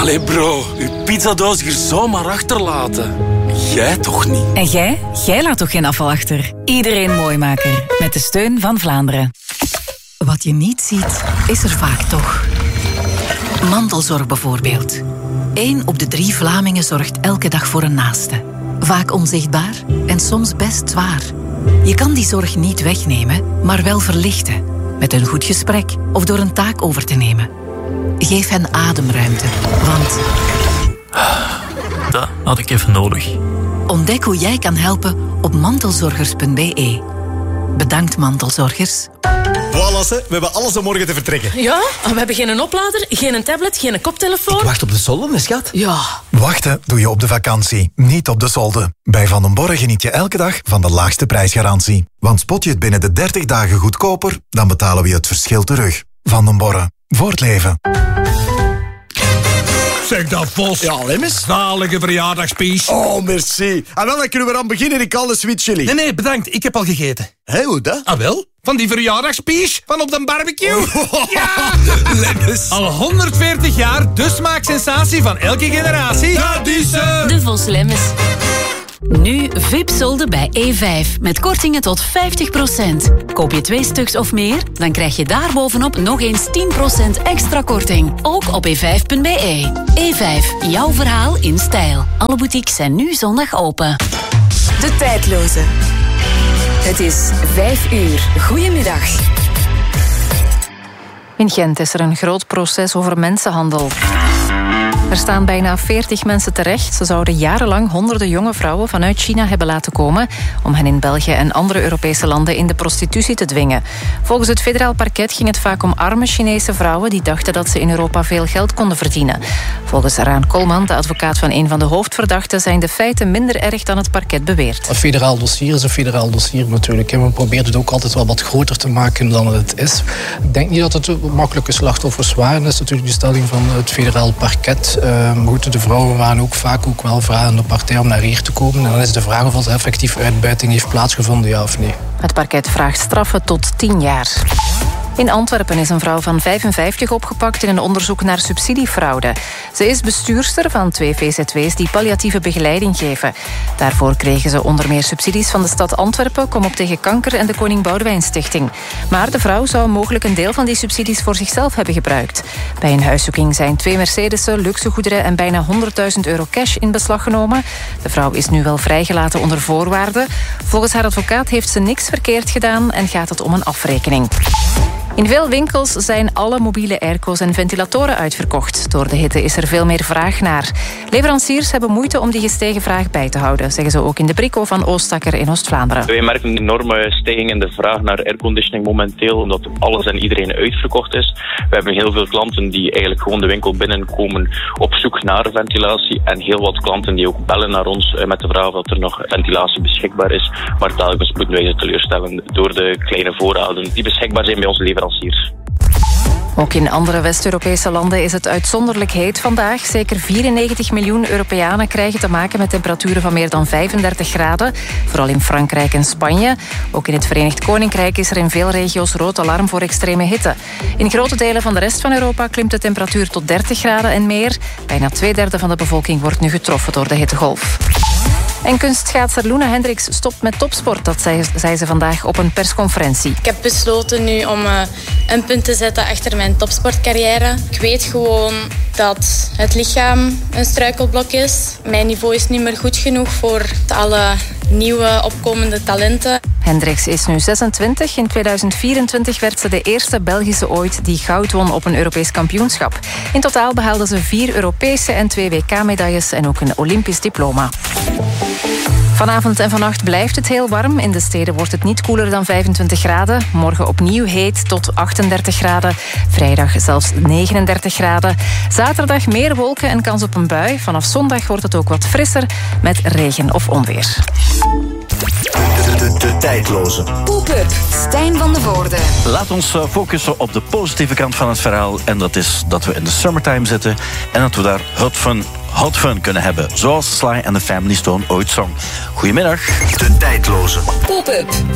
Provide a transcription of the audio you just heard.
Allee bro, uw pizzadoos hier zomaar achterlaten. Jij toch niet? En jij? Jij laat toch geen afval achter? Iedereen Mooimaker, met de steun van Vlaanderen. Wat je niet ziet, is er vaak toch. Mantelzorg bijvoorbeeld. 1 op de 3 Vlamingen zorgt elke dag voor een naaste. Vaak onzichtbaar en soms best zwaar. Je kan die zorg niet wegnemen, maar wel verlichten. Met een goed gesprek of door een taak over te nemen. Geef hen ademruimte, want... Dat had ik even nodig. Ontdek hoe jij kan helpen op mantelzorgers.be. Bedankt, mantelzorgers. Voilà, we hebben alles om morgen te vertrekken. Ja, we hebben geen oplader, geen tablet, geen koptelefoon. Ik wacht op de solden, schat. Ja. Wachten doe je op de vakantie, niet op de solde. Bij Van den Borre geniet je elke dag van de laagste prijsgarantie. Want spot je het binnen de 30 dagen goedkoper, dan betalen we je het verschil terug. Van den Borre, voor het leven. Zeg dat, Vos. Ja, Lemmens. Zalige verjaardagspies. Oh, merci. En wel, dan kunnen we aan beginnen. Ik al de sweet chili. Nee, bedankt. Ik heb al gegeten. Hé, hoe dat? Ah, wel? Van die verjaardagspies van op de barbecue. Oh. Ja! Lemmens. Al 140 jaar de smaaksensatie van elke generatie. Dat is ze. De Vos Lemmens. Nu VIP-solden bij E5 met kortingen tot 50%. Koop je 2 stuks of meer, dan krijg je daarbovenop nog eens 10% extra korting. Ook op e5.be. E5, jouw verhaal in stijl. Alle boutiques zijn nu zondag open. De tijdloze. Het is 5 uur. Goedemiddag. In Gent is er een groot proces over mensenhandel. Er staan bijna 40 mensen terecht. Ze zouden jarenlang honderden jonge vrouwen vanuit China hebben laten komen om hen in België en andere Europese landen in de prostitutie te dwingen. Volgens het federaal parket ging het vaak om arme Chinese vrouwen die dachten dat ze in Europa veel geld konden verdienen. Volgens Raan Kolman, de advocaat van een van de hoofdverdachten, zijn de feiten minder erg dan het parket beweert. Een federaal dossier is een federaal dossier natuurlijk. We proberen het ook altijd wel wat groter te maken dan het is. Ik denk niet dat het makkelijke slachtoffers waren. Dat is natuurlijk de stelling van het federaal parket. De vrouwen waren ook vaak wel vragende partij om naar hier te komen. En dan is de vraag of er effectief uitbuiting heeft plaatsgevonden, ja of nee. Het parket vraagt straffen tot 10 jaar. In Antwerpen is een vrouw van 55 opgepakt in een onderzoek naar subsidiefraude. Ze is bestuurster van 2 VZW's die palliatieve begeleiding geven. Daarvoor kregen ze onder meer subsidies van de stad Antwerpen, Kom op tegen kanker en de Koning Boudewijn Stichting. Maar de vrouw zou mogelijk een deel van die subsidies voor zichzelf hebben gebruikt. Bij een huiszoeking zijn 2 Mercedes'en, luxegoederen en bijna 100.000 euro cash in beslag genomen. De vrouw is nu wel vrijgelaten onder voorwaarden. Volgens haar advocaat heeft ze niks verkeerd gedaan en gaat het om een afrekening. In veel winkels zijn alle mobiele airco's en ventilatoren uitverkocht. Door de hitte is er veel meer vraag naar. Leveranciers hebben moeite om die gestegen vraag bij te houden, zeggen ze ook in de Brico van Oostakker in Oost-Vlaanderen. Wij merken een enorme stijging in de vraag naar airconditioning momenteel, omdat alles en iedereen uitverkocht is. We hebben heel veel klanten die eigenlijk gewoon de winkel binnenkomen op zoek naar ventilatie en heel wat klanten die ook bellen naar ons met de vraag of er nog ventilatie beschikbaar is. Maar telkens moeten wij ze teleurstellen door de kleine voorraden die beschikbaar zijn bij onze leveranciers. Ook in andere West-Europese landen is het uitzonderlijk heet vandaag. Zeker 94 miljoen Europeanen krijgen te maken met temperaturen van meer dan 35 graden. Vooral in Frankrijk en Spanje. Ook in het Verenigd Koninkrijk is er in veel regio's rood alarm voor extreme hitte. In grote delen van de rest van Europa klimt de temperatuur tot 30 graden en meer. Bijna 2/3 van de bevolking wordt nu getroffen door de hittegolf. En kunstschaatser Loene Hendricks stopt met topsport. Dat zei ze vandaag op een persconferentie. Ik heb besloten nu om een punt te zetten achter mijn topsportcarrière. Ik weet gewoon dat het lichaam een struikelblok is. Mijn niveau is niet meer goed genoeg voor alle nieuwe opkomende talenten. Hendricks is nu 26. In 2024 werd ze de eerste Belgische ooit die goud won op een Europees kampioenschap. In totaal behaalde ze 4 Europese en 2 WK-medailles en ook een Olympisch diploma. Vanavond en vannacht blijft het heel warm. In de steden wordt het niet koeler dan 25 graden. Morgen opnieuw heet tot 38 graden. Vrijdag zelfs 39 graden. Zaterdag meer wolken en kans op een bui. Vanaf zondag wordt het ook wat frisser met regen of onweer. De tijdloze. Pop-up, Stijn van de Voorde. Laat ons focussen op de positieve kant van het verhaal. En dat is dat we in de summertime zitten. En dat we daar hot fun kunnen hebben. Zoals Sly and the Family Stone ooit zong. Goedemiddag. De tijdloze. Pop-up.